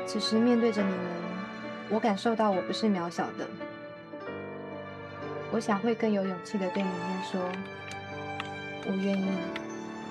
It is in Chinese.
此时面对着你们，我感受到我不是渺小的。我想会更有勇气的对你们说，我愿意。